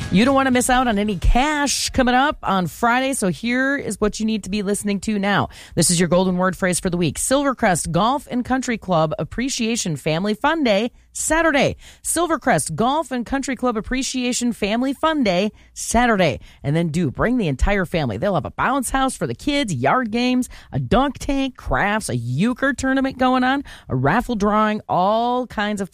You don't want to miss out on any cash coming up on Friday, so here is what you need to be listening to now. This is your golden word phrase for the week. Silvercrest Golf and Country Club Appreciation Family Fun Day, Saturday. Silvercrest Golf and Country Club Appreciation Family Fun Day, Saturday. And then bring the entire family. They'll have a bounce house for the kids, yard games, a dunk tank, crafts, a euchre tournament going on, a raffle drawing, all kinds of